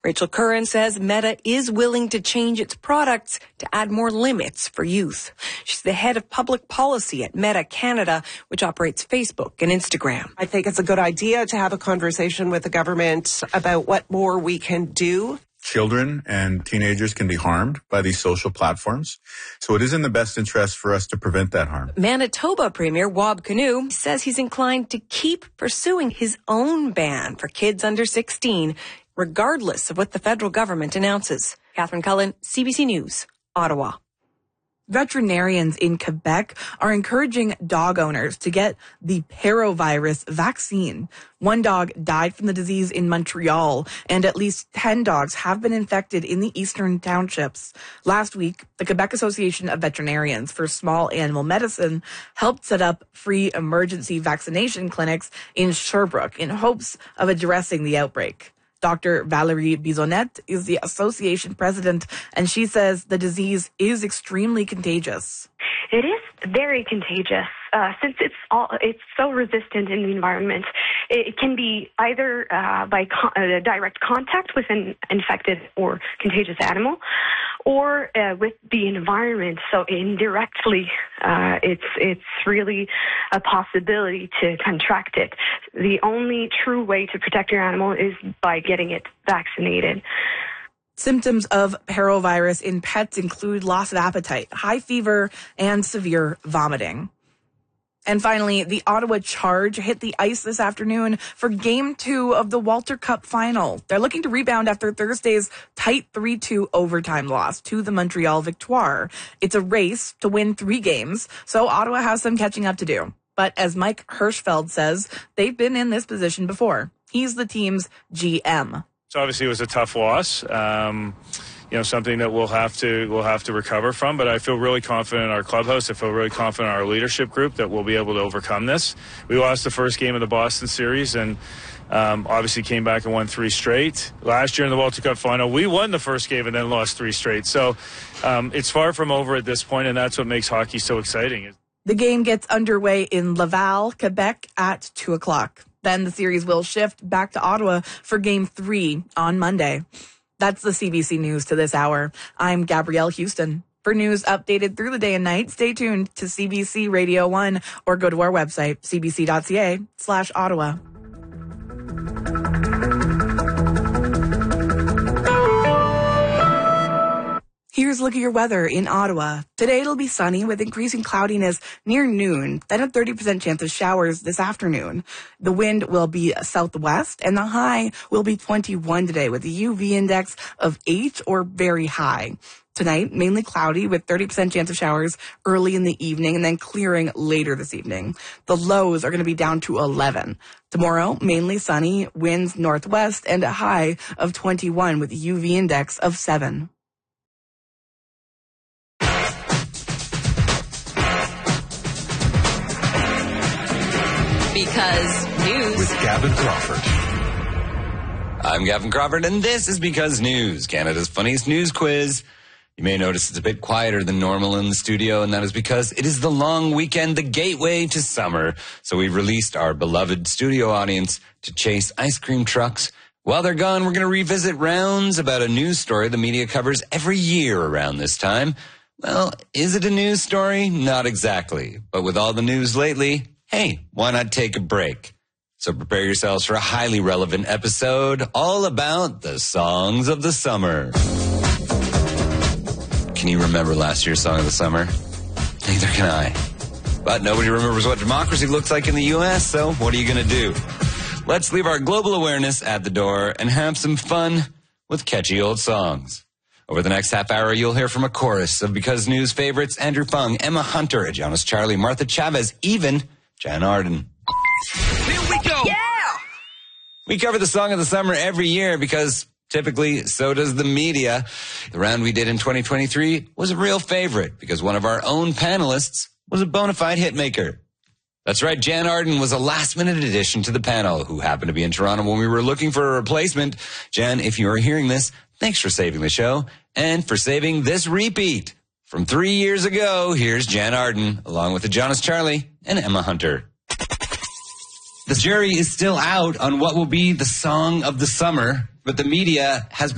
Rachel Curran says Meta is willing to change its products to add more limits for youth. She's the head of public policy at Meta Canada, which operates Facebook and Instagram. I think it's a good idea to have a conversation with the government about what more we can do. Children and teenagers can be harmed by these social platforms. So it is in the best interest for us to prevent that harm. Manitoba Premier Wab Kinew says he's inclined to keep pursuing his own ban for kids under 16, regardless of what the federal government announces. Catherine Cullen, CBC News, Ottawa. Veterinarians in Quebec are encouraging dog owners to get the parovirus vaccine. One dog died from the disease in Montreal, and at least 10 dogs have been infected in the eastern townships. Last week, the Quebec Association of Veterinarians for Small Animal Medicine helped set up free emergency vaccination clinics in Sherbrooke in hopes of addressing the outbreak. Dr. Valerie Bisonnette is the association president, and she says the disease is extremely contagious. It is very contagious. Since it's so resistant in the environment, it can be either by direct contact with an infected or contagious animal, or with the environment. So indirectly, it's really a possibility to contract it. The only true way to protect your animal is by getting it vaccinated. Symptoms of parovirus in pets include loss of appetite, high fever, and severe vomiting. And finally, the Ottawa Charge hit the ice this afternoon for Game 2 of the Walter Cup final. They're looking to rebound after Thursday's tight 3-2 overtime loss to the Montreal Victoire. It's a race to win 3 games, so Ottawa has some catching up to do. But as Mike Hirschfeld says, they've been in this position before. He's the team's GM. So obviously it was a tough loss. Something that we'll have to recover from. But I feel really confident in our clubhouse. I feel really confident in our leadership group that we'll be able to overcome this. We lost the first game of the Boston series and obviously came back and won 3 straight. Last year in the Walter Cup final, we won the first game and then lost 3 straight. So it's far from over at this point, and that's what makes hockey so exciting. The game gets underway in Laval, Quebec at 2 o'clock. Then the series will shift back to Ottawa for Game 3 on Monday. That's the CBC News to this hour. I'm Gabrielle Houston. For news updated through the day and night, stay tuned to CBC Radio 1 or go to our website, cbc.ca/Ottawa. Here's a look at your weather in Ottawa. Today it'll be sunny with increasing cloudiness near noon, then a 30% chance of showers this afternoon. The wind will be southwest and the high will be 21 today with a UV index of 8 or very high. Tonight, mainly cloudy with 30% chance of showers early in the evening and then clearing later this evening. The lows are going to be down to 11. Tomorrow, mainly sunny, winds northwest and a high of 21 with a UV index of 7. Because News. With Gavin Crawford. I'm Gavin Crawford, and this is Because News, Canada's funniest news quiz. You may notice it's a bit quieter than normal in the studio, and that is because it is the long weekend, the gateway to summer. So we've released our beloved studio audience to chase ice cream trucks. While they're gone, we're going to revisit rounds about a news story the media covers every year around this time. Well, is it a news story? Not exactly. But with all the news lately, hey, why not take a break? So prepare yourselves for a highly relevant episode all about the songs of the summer. Can you remember last year's song of the summer? Neither can I. But nobody remembers what democracy looks like in the U.S., so what are you going to do? Let's leave our global awareness at the door and have some fun with catchy old songs. Over the next half hour, you'll hear from a chorus of Because News favorites Andrew Fung, Emma Hunter, Jonas Charlie, Martha Chavez, even Jan Arden. Here we go! Yeah! We cover the song of the summer every year because typically so does the media. The round we did in 2023 was a real favorite because one of our own panelists was a bona fide hitmaker. That's right, Jan Arden was a last-minute addition to the panel who happened to be in Toronto when we were looking for a replacement. Jan, if you are hearing this, thanks for saving the show and for saving this repeat. From 3 years ago, here's Jan Arden, along with the Jonas Charlie and Emma Hunter. The jury is still out on what will be the song of the summer, but the media has been